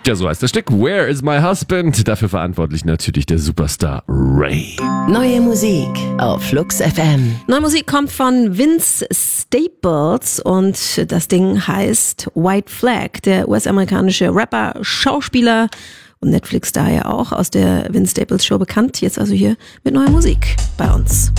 Ja, so heißt das Stück. Where is my husband? Dafür verantwortlich natürlich der Superstar Ray. Neue Musik auf Flux FM. Neue Musik kommt von Vince Staples und das Ding heißt White Flag. Der US-amerikanische Rapper, Schauspieler und Netflix-Star ja auch, aus der Vince Staples Show bekannt. Jetzt also hier mit neuer Musik bei uns.